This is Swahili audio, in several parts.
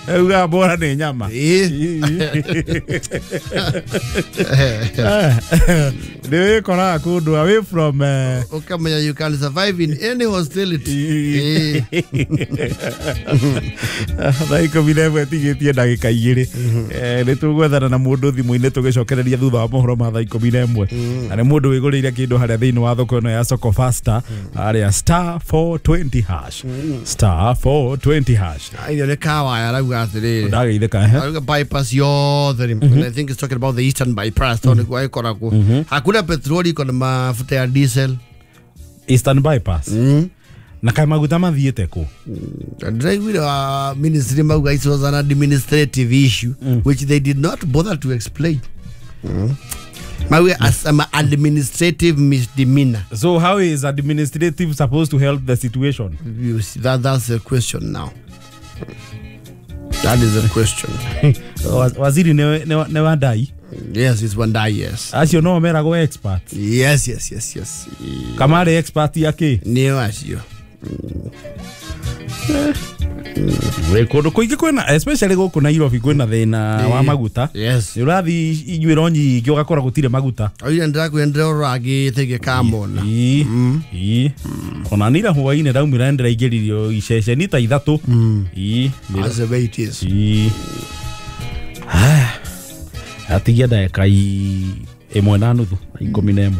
Uga bora ni nyama. They kona kudu away from okay, you can survive in any hostility. Like vile tigetie ndagika igiri ni tugwethana na mundu thimu-ini tugicokereria thutha wa mohoro ma thaa 11 na mundu wiguriire kindu haria thiini wa thoko ino ya Soko Faster aria *420 hash *420 hash Ayo le kawa ya rauga atiri ndageitheka rauga bypass yothe and I think it's talking about the eastern bypass tone kwa ikora ku hakuna petroli kuna mafuta ya diesel eastern bypass na kai maguta mathiete ku driver ministry mauga it was an administrative issue which they did not bother to explain as an administrative misdemeanor. So how is administrative supposed to help the situation? You see, that's the question now. That is the question. Waziri ne wadai? Yes, it's one die, yes. As you know, mera go expert. Yes. Kamari expert yake? Neo as you. Rekodo kuingi kwena especially goku na Nairobi kwena thina wa maguta. Yes. Urathi inyuiro nyingi ugakora gutire maguta. Oya ndira kwendera uragi tege kamona. Ona nira huwaine daumira ndira igeririo icece ni ta 3. As the way it is. Atigia ndagika 1.5 11.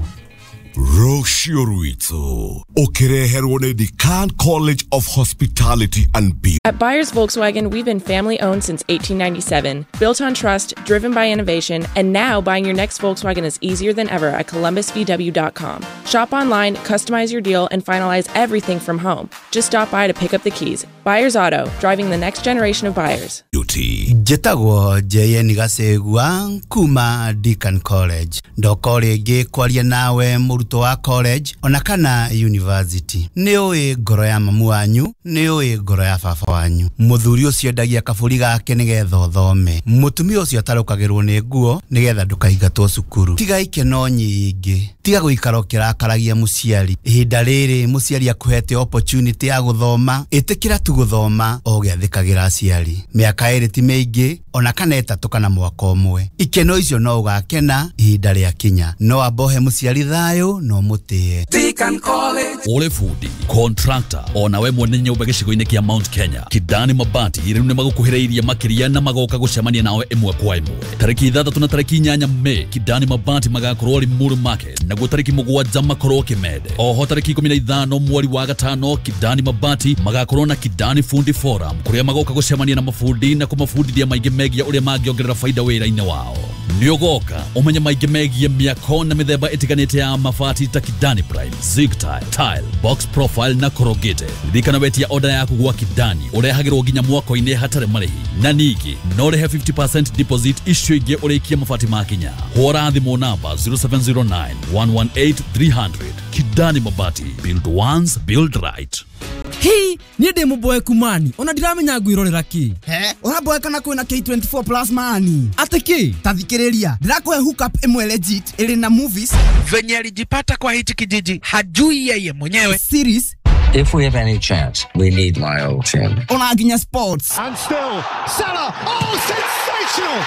Rocio Ruito, okereherwo ni Dekan College of Hospitality and Beauty. At Byers Volkswagen, we've been family-owned since 1897, built on trust, driven by innovation, and now buying your next Volkswagen is easier than ever at ColumbusVW.com. Shop online, customize your deal, and finalize everything from home. Just stop by to pick up the keys. Byers Auto, driving the next generation of buyers. Beauty. Jetagwo JN Gasegwa kuma Dekan College. Ndokore ge kwaria nawe muruto wa college ona kana university. Niwe ngoro ya mamu wanyu, niwe ngoro ya baba wanyu. Muthuri ucio ndagia kaburi gake nigetha uthome. Mutumia ucio atarukagirwo ni nguo nigetha ndukaingatwo cukuru. Tiga ikeno nyingi. Tiga guikara kirakaragia muciari. Ihinda riri muciari akuhete opportunity ya guthoma. Itikira tu guthoma o giathikagira aciari. Miaka iri ti mingi ona kana etatu kana mwaka umwe. Ikeno icio no ugakena ihinda ria kinya. No abohe muciari thayo no mutie. Dekan College. Ole fundi, contractor, ona we mwene nyumba gicigo-ini kia Mount Kenya. Kidani Mabati riu ni magukuhirairia makiria na magoka gucemania nawe imwe kwa imwe. Tariki 3 na tariki 8 Mei, Kidani Mabati magakorwo Limuru Market. Naguo tariki 7 makorwo Kimende. Oho tariki 15 mweri wa gatano, Kidani Mabati magakorwo na Kidani Fundi Forum kuria magoka gucemania na mafundi na kumafundithia maingi megia uria mangiongerera faida wira-ini wao. Niogoka umenye maingi megia miako na mithemba itiganite ya mabati ta Kidani Prime, Zig Tile, Box Profile na Corrugated. Ririkana wetia order yaku gwa Kidani urehagirwo nginya mwako-ini hatare marihi. Na niki no rehe 50% deposit issue ingi urikia mabati makinya. Hora thimu namba 0709 118 300. Kidani Mabati, build once, build right. Hii ni demo boy kumani. Ona ndiramenya ngwirorera ki. Ona boy kana kwina K24 plus mani. Atiki tathikiriria. Ndirakoe hook up imwe legit ili na movies. Venye alijipata kwa hiti kijiji hajui yeye mwenyewe. Series. If we have any chance, we need Lyle Tim. Ona aginya sports. And still, Salah. Oh, sensational!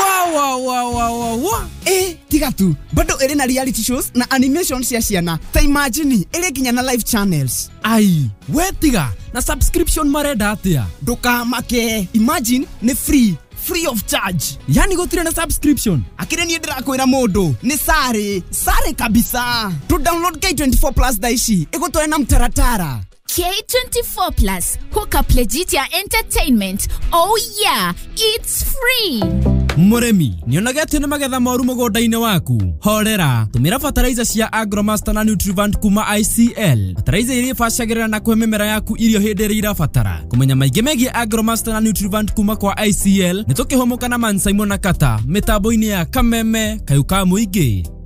Wow. Tiga tu. Bado ele na reality shows na animations ya ciana. Ta imagine ele ginya na live channels. Ai, we tiga. Na subscription marenda atia. Doka make. Imagine ni free of charge. Yani gotire na subscription. Akire ni ndirakwira mundu ni sare kabisa. To download K24 plus daishi igotore na mtaratara. K24 plus hook up legit ya entertainment. Oh yeah, it's free. Muremi, nionagete na magetha moru mugonda-ini waku. Horera, tumira fertilizer cia Agromaster na Nutrivant kuma ICL. Fertilizer iria bacagirira na kwe mimera yaku irio hindi ria irabatara. Kumenya maingi megie Agromaster na Nutrivant kuma kwa ICL, nitukihomoka na Man Simon na Kata, mitambo-ini ya Kameme, Kayuka Muingi.